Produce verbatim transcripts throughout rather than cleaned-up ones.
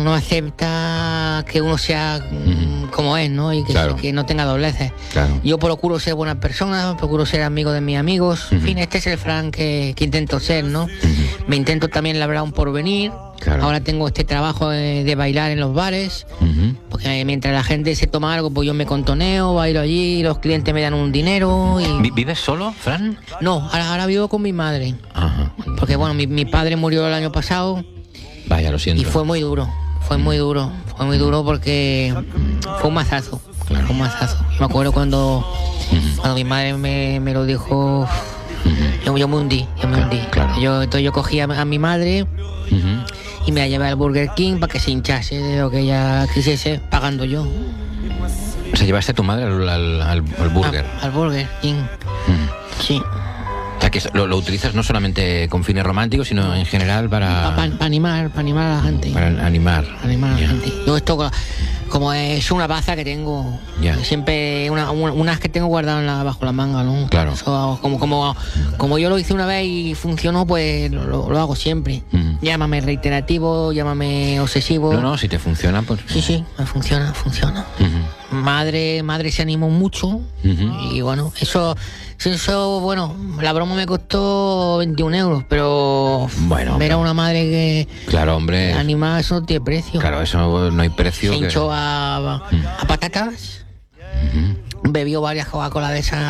no acepta que uno sea uh-huh. como es, ¿no? Y que, claro. que no tenga dobleces. Claro. Yo procuro ser buena persona, procuro ser amigo de mis amigos. Uh-huh. En fin, este es el Fran que, que intento ser, ¿no? Uh-huh. Me intento también labrar un porvenir. Claro. Ahora tengo este trabajo de, de bailar en los bares. Uh-huh. Porque mientras la gente se toma algo, pues yo me contoneo, bailo allí, los clientes me dan un dinero. Y... ¿Vives solo, Fran? No, ahora, ahora vivo con mi madre. Ajá. Porque bueno, mi, mi padre murió el año pasado. Vaya, lo siento. Y fue muy duro. Fue muy duro, fue muy duro porque fue un mazazo, claro. fue un mazazo. Yo me acuerdo cuando, uh-huh. cuando mi madre me, me lo dijo, uh-huh. yo, yo me hundí, yo me hundí. Claro. Yo, entonces yo cogí a, a mi madre uh-huh. y me la llevé al Burger King para que se hinchase de lo que ella quisiese, pagando yo. O sea, llevaste a tu madre al, al, al, al Burger. A, al Burger King, uh-huh. sí. O sea, que lo, lo utilizas no solamente con fines románticos, sino en general para... Para pa, pa animar, para animar a la gente. Para animar. Animar a yeah. la gente. Yo esto, como es una baza que tengo, yeah. siempre, una, una, unas que tengo guardadas la, bajo la manga, ¿no? Claro. Eso, como, como, como yo lo hice una vez y funcionó, pues lo, lo hago siempre. Mm. Llámame reiterativo, llámame obsesivo. No, no, si te funciona, pues... Sí, sí, funciona, funciona. Uh-huh. Madre, madre se animó mucho uh-huh. y bueno, eso... Eso, bueno, la broma me costó veintiún euros, pero bueno, ver a una madre que... Claro, hombre. Animada, eso no tiene precio. Claro, eso no hay precio. Se que... hinchó a, a patatas, uh-huh. bebió varias Coca-Cola de esas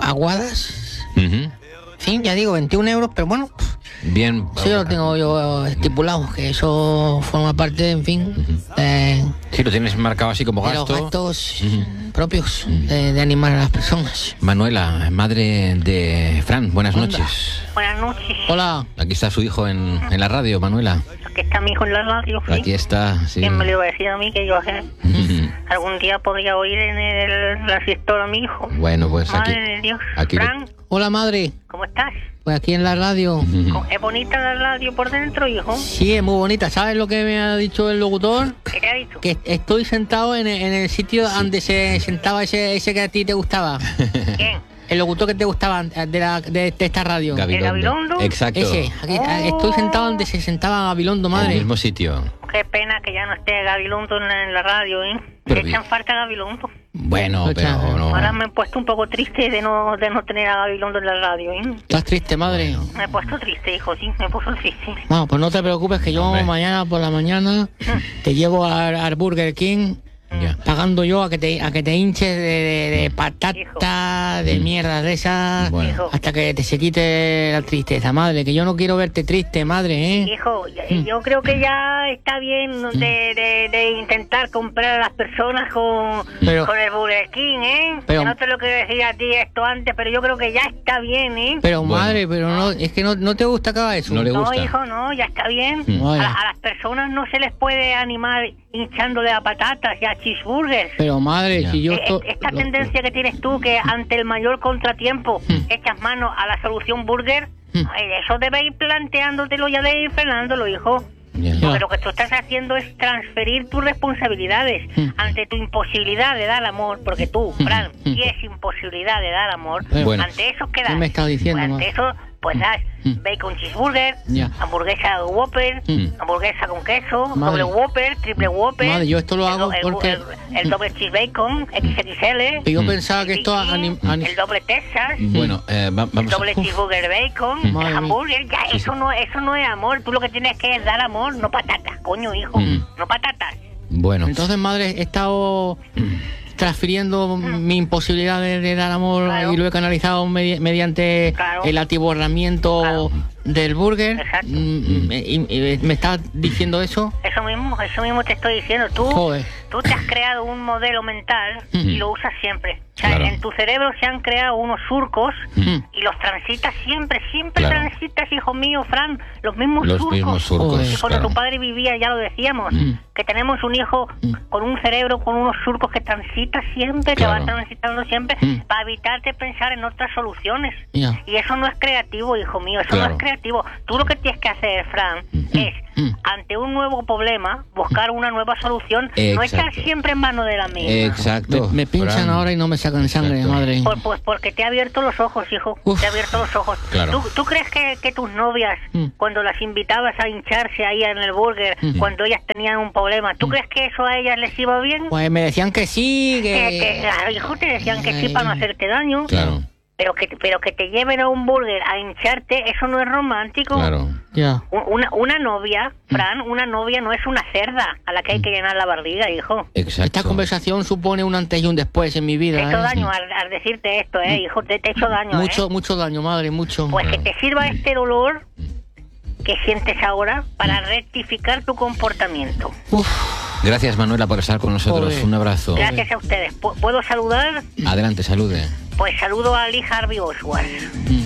aguadas. Uh-huh. Sí, ya digo, veintiún euros, pero bueno... Bien. Sí, lo tengo yo estipulado, que eso forma parte, en fin, uh-huh. de... Sí, lo tienes marcado así como de gasto. los gastos uh-huh. propios uh-huh. de, de animar a las personas. Manuela, madre de Fran, buenas Hola. noches. Buenas noches. Hola. Aquí está su hijo en, en la radio, Manuela. Aquí está mi hijo en la radio, ¿sí? Aquí está, sí. ¿Quién me lo iba a decir a mí que yo uh-huh. algún día podría oír en el, la fiesta a mi hijo? Bueno, pues Madre aquí... de Dios. Aquí Fran. Le... Hola, madre. ¿Cómo estás? Pues aquí en la radio. Uh-huh. ¿Es bonita la radio por dentro, hijo? Sí, es muy bonita. ¿Sabes lo que me ha dicho el locutor? ¿Qué te ha dicho? Que estoy sentado en el, en el sitio sí. donde se sentaba ese, ese que a ti te gustaba. ¿Quién? El locutor que te gustaba de, la, de, de esta radio. Gabilondo. ¿El Gabilondo? Exacto. Ese. Aquí, oh. Estoy sentado donde se sentaba Gabilondo, madre. En el mismo sitio. Qué pena que ya no esté Gabilondo en la, en la radio, ¿eh? Pero ¿Te echan falta Gabilondo? Bueno, pero no... Ahora me he puesto un poco triste de no de no tener a Gabilondo en la radio, ¿eh? ¿Estás triste, madre? Bueno. Me he puesto triste, hijo, sí, me he puesto triste. No, pues no te preocupes que yo Hombre. mañana por la mañana te llevo al, al Burger King... Yeah. Pagando yo a que te a que te hinches de, de, de patata, de mierda de esas, bueno. hasta que te se quite la tristeza, madre, que yo no quiero verte triste, madre, ¿eh? Hijo, mm. yo creo que ya está bien de, de, de intentar comprar a las personas con, pero, con el Burger King, ¿eh? Pero, no te lo quiero decir a ti esto antes, pero yo creo que ya está bien, ¿eh? Pero bueno. madre, pero no, es que no, no te gusta que haga eso. No le gusta. No, hijo, no, ya está bien. Mm. A, a las personas no se les puede animar hinchándole a patatas y a cheeseburgers. Pero madre, ya. si yo... To- Esta lo, tendencia que tienes tú, que ante el mayor contratiempo hmm. echas mano a la solución burger, hmm. eso debe ir planteándotelo ya de ir frenándolo, hijo. Yeah. Porque lo que tú estás haciendo es transferir tus responsabilidades hmm. ante tu imposibilidad de dar amor, porque tú, Fran, hmm. tienes imposibilidad de dar amor. Bueno, ante eso, ¿qué das? ¿Qué me estás diciendo? Pues ante eso, pues das mm. bacon cheeseburger, yeah. hamburguesa Whopper, mm. hamburguesa con queso, Madre. doble Whopper, triple Whopper. Madre, yo esto lo hago el, porque... El, el, el doble cheese bacon, equis equis ele. Y yo pensaba que esto... Anim, anim... El doble Texas. Bueno, eh, va, vamos el doble a... cheeseburger bacon, Madre el hamburger. Ya, sí, eso, sí. No, eso no es amor. Tú lo que tienes que es dar amor, no patatas, coño, hijo. Mm. No patatas. Bueno. Entonces, madre, he estado... transfiriendo mm. mi imposibilidad de, de dar amor claro. y lo he canalizado medi- mediante claro. el atiborramiento claro. del burger. Exacto. Mm, y, y, ¿Me estás diciendo eso? Eso mismo, eso mismo te estoy diciendo. Tú, Joder. tú te has creado un modelo mental mm. y lo usas siempre. O sea, claro. en tu cerebro se han creado unos surcos mm. y los transitas siempre, siempre claro. transitas, hijo mío, Fran, los mismos los surcos. Mismos surcos y cuando claro. tu padre vivía, ya lo decíamos, mm. que tenemos un hijo mm. con un cerebro, con unos surcos que transita siempre, claro. que va transitando siempre, mm. para evitarte pensar en otras soluciones. Yeah. Y eso no es creativo, hijo mío, eso claro. no es creativo. Tú lo que tienes que hacer, Fran, mm. es mm. ante un nuevo problema, buscar una nueva solución, exacto. no echar siempre en mano de la misma. Exacto. Me, me pinchan Fran. ahora y no me sacan sangre, exacto. madre. Por, pues porque te ha abierto los ojos, hijo. Uf. Te ha abierto los ojos. Claro. ¿Tú, ¿Tú crees que, que tus novias, mm. cuando las invitabas a hincharse ahí en el burger, mm. cuando ellas tenían un problema, ¿tú mm. crees que eso a ellas les iba bien? Pues me decían que sí, que... que, que claro, hijo, te decían que sí para no hacerte daño. Claro. Pero que, pero que te lleven a un burger a hincharte, eso no es romántico. Claro. Ya. Una, una novia, Fran, una novia no es una cerda a la que hay que llenar la barriga, hijo. Exacto. Esta conversación supone un antes y un después en mi vida. Te he hecho ¿eh? daño al, al decirte esto, ¿eh, hijo? Te, te he hecho daño, Mucho, ¿eh? mucho daño, madre, mucho. Pues que te sirva este dolor que sientes ahora para rectificar tu comportamiento. Uf. Gracias, Manuela, por estar con nosotros. Joder. Un abrazo. Gracias a ustedes. ¿Puedo saludar? Adelante, salude. Pues saludo a Lee Harvey Oswald. Mm.